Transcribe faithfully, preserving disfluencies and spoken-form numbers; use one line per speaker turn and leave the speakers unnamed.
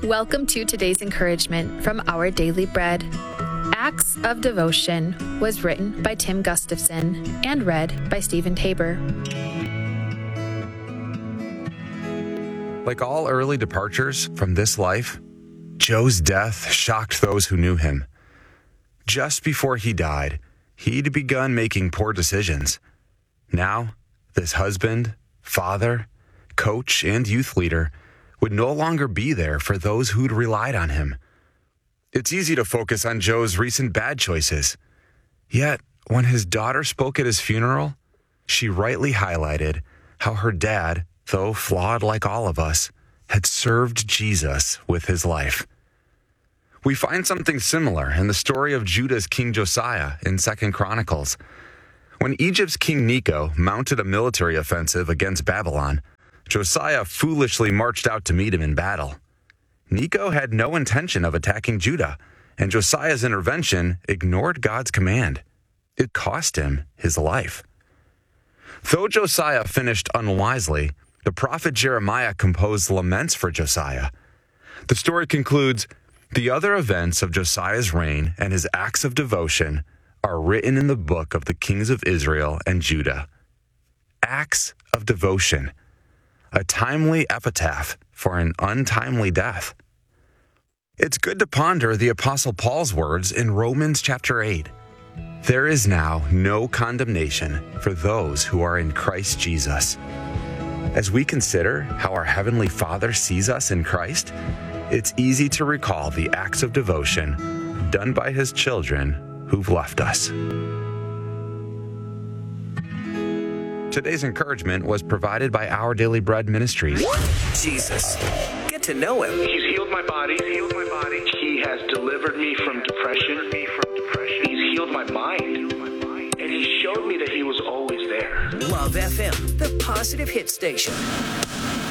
Welcome to today's encouragement from Our Daily Bread. Acts of Devotion was written by Tim Gustafson and read by Stephen Tabor.
Like all early departures from this life, Joe's death shocked those who knew him. Just before he died, he'd begun making poor decisions. Now, this husband, father, coach, and youth leader would no longer be there for those who'd relied on him. It's easy to focus on Joe's recent bad choices. Yet, when his daughter spoke at his funeral, she rightly highlighted how her dad, though flawed like all of us, had served Jesus with his life. We find something similar in the story of Judah's King Josiah in Second Chronicles. When Egypt's King Necho mounted a military offensive against Babylon, Josiah foolishly marched out to meet him in battle. Necho had no intention of attacking Judah, and Josiah's intervention ignored God's command. It cost him his life. Though Josiah finished unwisely, the prophet Jeremiah composed laments for Josiah. The story concludes, "The other events of Josiah's reign and his acts of devotion are written in the book of the kings of Israel and Judah." Acts of devotion, a timely epitaph for an untimely death. It's good to ponder the Apostle Paul's words in Romans chapter eight. There is now no condemnation for those who are in Christ Jesus. As we consider how our Heavenly Father sees us in Christ, it's easy to recall the acts of devotion done by His children who've left us. Today's encouragement was provided by Our Daily Bread Ministries.
Jesus. Get to know Him.
He's healed my body. He's healed my body. He has delivered me from depression. Me from depression. He's healed my mind. And He showed me that He was always there.
Love F M, the positive hit station.